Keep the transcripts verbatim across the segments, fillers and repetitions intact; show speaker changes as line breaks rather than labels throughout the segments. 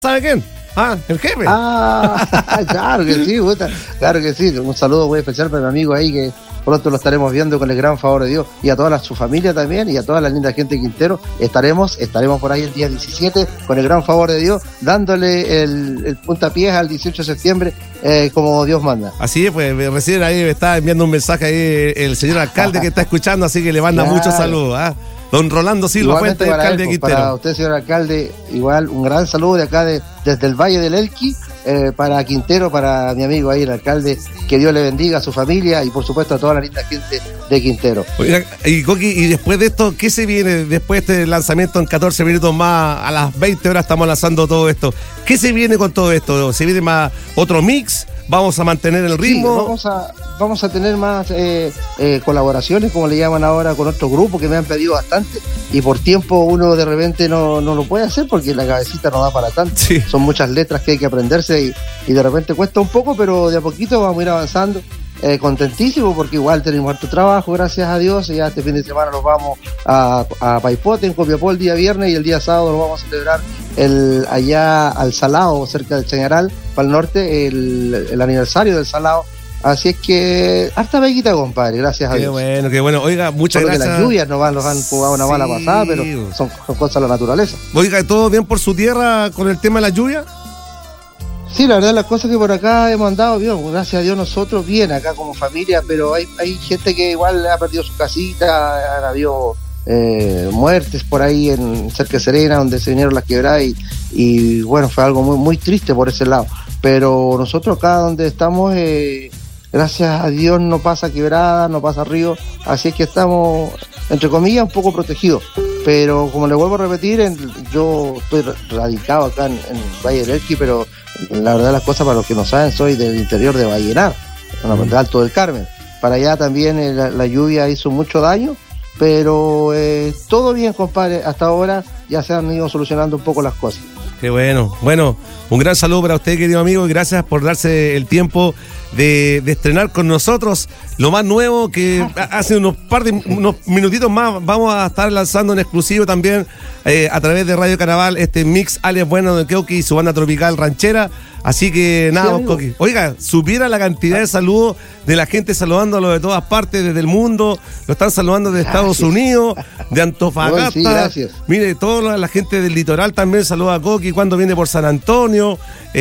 ¿Sabe quién? Ah, el jefe.
Ah, claro que sí, puta, claro que sí. Un saludo muy especial para mi amigo ahí que pronto lo estaremos viendo con el gran favor de Dios, y a toda la, su familia también, y a toda la linda gente de Quintero. Estaremos, estaremos por ahí el día diecisiete con el gran favor de Dios, dándole el, el puntapié al dieciocho de septiembre, eh, como Dios manda.
Así es, pues recién ahí me está enviando un mensaje ahí el señor alcalde que está escuchando, así que le manda claro. muchos saludos. ¿Ah? Don Rolando Silva Fuentes, alcalde
él,
de Quintero.
Para usted, señor alcalde, igual un gran saludo de acá, de, desde el Valle del Elqui, eh, para Quintero, para mi amigo ahí, el alcalde. Que Dios le bendiga a su familia y, por supuesto, a toda la linda gente de Quintero.
Oiga, y Coqui, y después de esto, ¿qué se viene después de este lanzamiento en catorce minutos más? A las veinte horas estamos lanzando todo esto. ¿Qué se viene con todo esto? ¿Se viene más otro mix? ¿Vamos a mantener el ritmo?
Sí, vamos a, vamos a tener más eh, eh, colaboraciones, como le llaman ahora, con otros grupos que me han pedido bastante, y por tiempo uno de repente no, no lo puede hacer porque la cabecita no da para tanto. Sí. Son muchas letras que hay que aprenderse y, y de repente cuesta un poco, pero de a poquito vamos a ir avanzando. Eh, contentísimo porque igual tenemos harto trabajo, gracias a Dios, y ya este fin de semana nos vamos a, a Paipote, en Copiapó, el día viernes, y el día sábado nos vamos a celebrar el, allá al Salao, cerca de Chañaral, para el norte, el, el aniversario del Salao. Así es que harta veguita, compadre, gracias a
qué
Dios.
Qué bueno, qué bueno. Oiga, muchas
Solo
gracias.
Que las lluvias nos, van, nos han jugado una sí. mala pasada, pero son, son cosas de la naturaleza.
Oiga, ¿todo bien por su tierra con el tema de la lluvia?
Sí, la verdad, las cosas que por acá hemos andado, bien, gracias a Dios nosotros, bien acá como familia, pero hay, hay gente que igual ha perdido su casita, han habido eh, muertes por ahí en cerca de Serena, donde se vinieron las quebradas, y, y bueno, fue algo muy, muy triste por ese lado. Pero nosotros acá donde estamos, eh, gracias a Dios no pasa quebrada, no pasa río, así es que estamos, entre comillas, un poco protegidos. Pero como le vuelvo a repetir, en, yo estoy radicado acá en, en Valle del Elqui, pero la verdad las cosas, para los que no saben, soy del interior de Vallenar, en el Alto del Carmen. Para allá también eh, la, la lluvia hizo mucho daño, pero eh, todo bien, compadre. Hasta ahora ya se han ido solucionando un poco las cosas.
Qué bueno. Bueno, un gran saludo para usted, querido amigo, y gracias por darse el tiempo de, de estrenar con nosotros lo más nuevo, que hace unos par de unos minutitos más vamos a estar lanzando en exclusivo también eh, a través de Radio Carnaval este mix alias bueno de Coqui y su banda tropical ranchera. Así que nada, sí, Coqui. Oiga, supiera la cantidad de saludos de la gente saludándolo de todas partes, desde el mundo. Lo están saludando de Estados gracias. Unidos, de Antofagasta.
Hoy, sí, gracias.
Mire, toda la gente del litoral también saluda a Coqui cuando viene por San Antonio.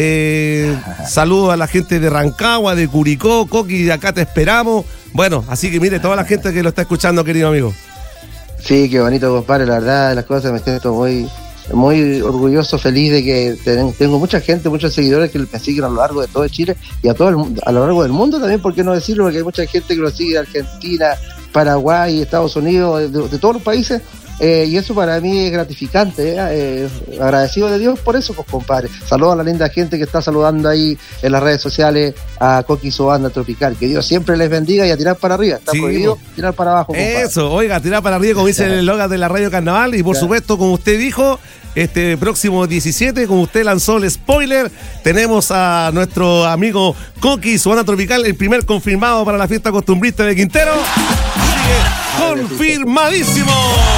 Eh, saludos a la gente de Rancagua, de Curicó. Coqui, de acá te esperamos. Bueno, así que mire, toda la gente que lo está escuchando, querido amigo.
Sí, qué bonito, compadre. La verdad, las cosas me siento muy... muy orgulloso, feliz de que ten, tengo mucha gente, muchos seguidores que me siguen a lo largo de todo Chile y a todo el, a lo largo del mundo también, ¿por qué no decirlo? Porque hay mucha gente que lo sigue de Argentina, Paraguay, Estados Unidos, de, de todos los países, eh, y eso para mí es gratificante, ¿eh? Eh, agradecido de Dios por eso, pues, compadre. Saludos a la linda gente que está saludando ahí en las redes sociales a Coqui y su banda tropical. Que Dios siempre les bendiga, y a tirar para arriba. Está sí, prohibido pues. tirar para abajo, compadre.
Eso, oiga, tirar para arriba, como dice el eslogan de la Radio Carnaval, y por claro. supuesto, como usted dijo, este próximo diecisiete, como usted lanzó el spoiler, tenemos a nuestro amigo Coqui y su banda tropical, el primer confirmado para la fiesta costumbrista de Quintero. Sigue confirmadísimo.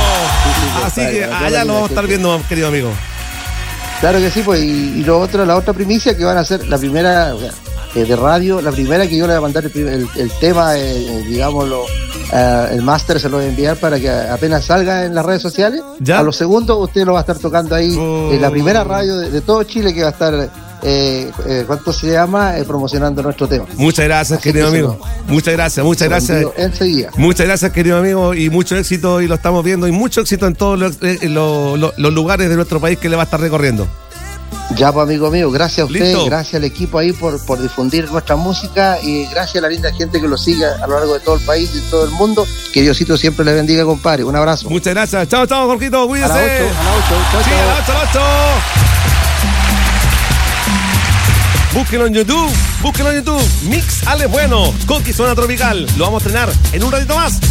Así que allá lo vamos a estar viendo, querido amigo.
Claro que sí, pues, y, y lo otro, la otra primicia, que van a ser la primera eh, de radio, la primera que yo le voy a mandar el, el, el tema, eh, digámoslo, eh, el máster se lo voy a enviar para que apenas salga en las redes sociales. ¿Ya? A los segundos usted lo va a estar tocando ahí, oh. en la primera radio de, de todo Chile, que va a estar... Eh, eh, ¿cuánto se llama? Eh, promocionando nuestro tema.
Muchas gracias, así querido amigo. No. Muchas gracias, muchas gracias.
Enseguida.
Muchas gracias, querido amigo, y mucho éxito, y lo estamos viendo, y mucho éxito en todos los, eh, los, los, los lugares de nuestro país que le va a estar recorriendo.
Ya, pues, amigo mío, gracias a usted,
¿Listo?
Gracias al equipo ahí por, por difundir nuestra música, y gracias a la linda gente que lo sigue a lo largo de todo el país y de todo el mundo. Que Diosito siempre le bendiga, compadre. Un abrazo.
Muchas gracias. Chao, chao, Jorgito, cuídese.
A las ocho, a las ocho. Chao,
sí,
chao.
a las ocho, a las ocho. Búsquenlo en YouTube, búsquenlo en YouTube. Mix Ale Bueno, Coqui Zona Tropical. Lo vamos a estrenar en un ratito más.